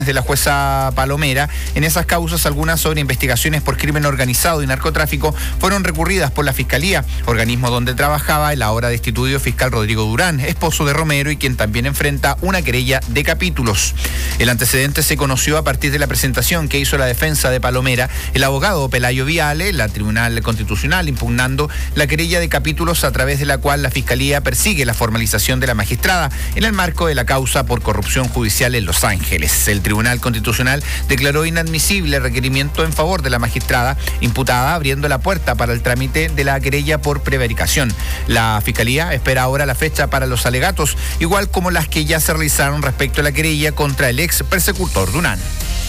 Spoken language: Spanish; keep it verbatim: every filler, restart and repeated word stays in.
de la jueza Palomera. En esas causas, algunas sobre investigaciones por crimen organizado y narcotráfico fueron recurridas por la Fiscalía, organismo donde trabajaba el ahora destituido fiscal Rodrigo Durán, esposo de Romero y quien también enfrenta una querella de capítulos. El antecedente se conoció a partir de la presentación que hizo la defensa de Palomera, el abogado Pelayo Viale, la Tribunal Constitucional, impugnando la querella de capítulos a través de la cual la Fiscalía persigue la formalización de la magistrada en el marco de la causa por corrupción judicial en Los Ángeles. El Tribunal Constitucional declaró inadmisible el requerimiento en favor de la magistrada imputada, abriendo la puerta para el trámite de la querella por prevaricación. La Fiscalía espera ahora la fecha para los alegatos, igual como las que ya se realizaron respecto a la querella contra el ex persecutor Durán.